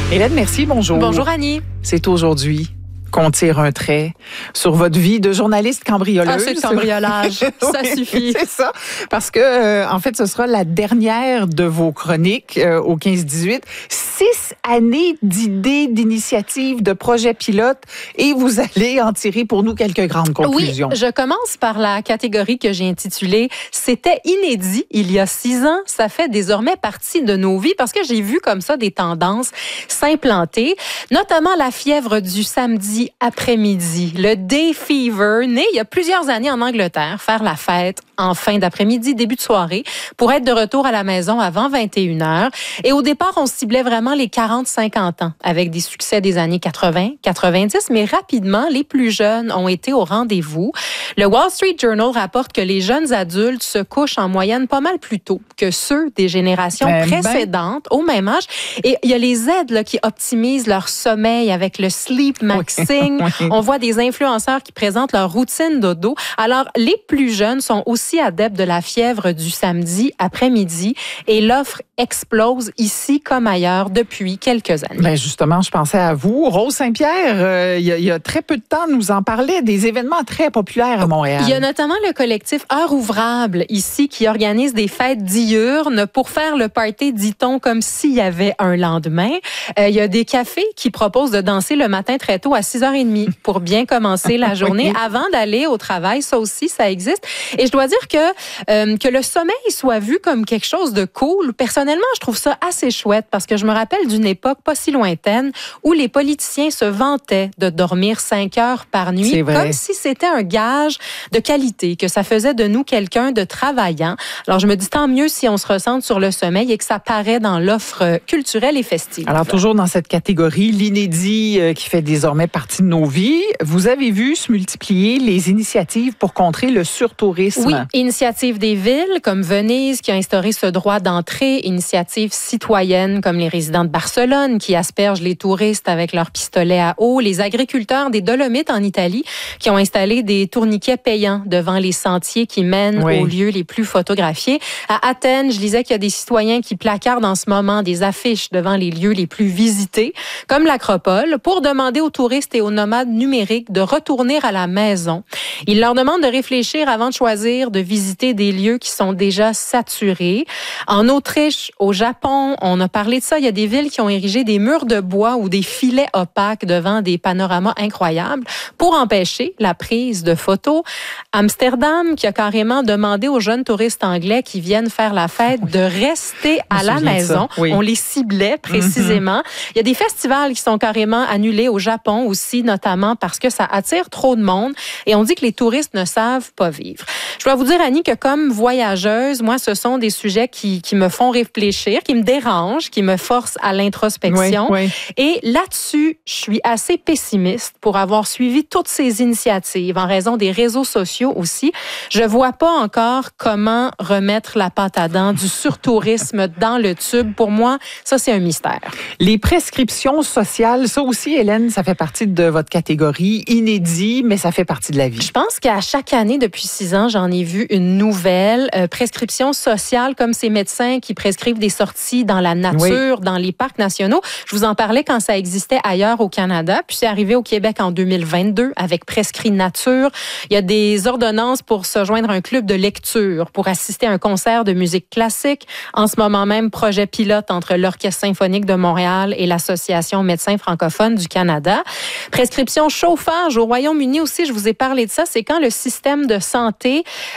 Hélène Mercier, bonjour. Bonjour Annie. C'est aujourd'hui qu'on tire un trait sur votre vie de journaliste cambrioleuse. Ah, c'est le cambriolage, ça Oui, suffit. C'est ça, parce que en fait, ce sera la dernière de vos chroniques au 15-18. 6 années d'idées, d'initiatives, de projets pilotes, et vous allez en tirer pour nous quelques grandes conclusions. Oui, je commence par la catégorie que j'ai intitulée « C'était inédit il y a 6 ans ». Ça fait désormais partie de nos vies parce que j'ai vu comme ça des tendances s'implanter, notamment la fièvre du samedi après-midi, le day fever, né il y a plusieurs années en Angleterre, faire la fête en fin d'après-midi, début de soirée, pour être de retour à la maison avant 21h. Et au départ, on ciblait vraiment les 40-50 ans, avec des succès des années 80-90, mais rapidement, les plus jeunes ont été au rendez-vous. Le Wall Street Journal rapporte que les jeunes adultes se couchent en moyenne pas mal plus tôt que ceux des générations précédentes, au même âge. Et il y a les aides là, qui optimisent leur sommeil avec le Sleep Maxing. Oui. On voit des influenceurs qui présentent leur routine dodo. Alors, les plus jeunes sont aussi adeptes de la fièvre du samedi après-midi et l'offre explose ici comme ailleurs depuis quelques années. Ben justement, je pensais à vous. Rose Saint-Pierre, il y a très peu de temps, nous en parlait, des événements très populaires à Montréal. Il y a notamment le collectif Heure ouvrable ici qui organise des fêtes diurnes pour faire le party, dit-on, comme s'il y avait un lendemain. Il y a des cafés qui proposent de danser le matin très tôt à 6h30 pour bien commencer la journée avant d'aller au travail. Ça aussi, ça existe. Et je dois dire que le sommeil soit vu comme quelque chose de cool. Personnellement, je trouve ça assez chouette parce que je me rappelle d'une époque pas si lointaine où les politiciens se vantaient de dormir 5 heures par nuit comme si c'était un gage de qualité, que ça faisait de nous quelqu'un de travaillant. Alors, je me dis tant mieux si on se recentre sur le sommeil et que ça paraît dans l'offre culturelle et festive. Alors, toujours dans cette catégorie, l'inédit qui fait désormais partie de nos vies, vous avez vu se multiplier les initiatives pour contrer le surtourisme. Oui, initiative des villes comme Venise qui a instauré ce droit d'entrée, initiative citoyenne comme les résidents de Barcelone qui aspergent les touristes avec leurs pistolets à eau, les agriculteurs des Dolomites en Italie qui ont installé des tourniquets payants devant les sentiers qui mènent aux lieux les plus photographiés. À Athènes, je lisais qu'il y a des citoyens qui placardent en ce moment des affiches devant les lieux les plus visités, comme l'Acropole, pour demander aux touristes et aux nomades numériques de retourner à la maison. Ils leur demandent de réfléchir avant de choisir de visiter des lieux qui sont déjà saturés. En Autriche, au Japon, on a parlé de ça. Il y a des villes qui ont érigé des murs de bois ou des filets opaques devant des panoramas incroyables pour empêcher la prise de photos. Amsterdam, qui a carrément demandé aux jeunes touristes anglais qui viennent faire la fête de rester à la maison. On les ciblait précisément. Il y a des festivals qui sont carrément annulés au Japon aussi, notamment parce que ça attire trop de monde et on dit que les touristes ne savent pas vivre. Je dois vous dire, Annie, que comme voyageuse, moi, ce sont des sujets qui me font réfléchir, qui me dérangent, qui me forcent à l'introspection. Et là-dessus, je suis assez pessimiste pour avoir suivi toutes ces initiatives en raison des réseaux sociaux aussi. Je vois pas encore comment remettre la pâte à dents du surtourisme dans le tube. Pour moi, ça, c'est un mystère. Les prescriptions sociales, ça aussi, Hélène, ça fait partie de votre catégorie. Inédit, mais ça fait partie de la vie. Je pense qu'à chaque année, depuis 6 ans, j'en ai vu une nouvelle. Prescription sociale, comme ces médecins qui prescrivent des sorties dans la nature, dans les parcs nationaux. Je vous en parlais quand ça existait ailleurs au Canada, puis c'est arrivé au Québec en 2022 avec Prescrit Nature. Il y a des ordonnances pour se joindre à un club de lecture, pour assister à un concert de musique classique. En ce moment même, projet pilote entre l'Orchestre symphonique de Montréal et l'Association médecins francophones du Canada. Prescription chauffage au Royaume-Uni aussi, je vous ai parlé de ça, c'est quand le système de santé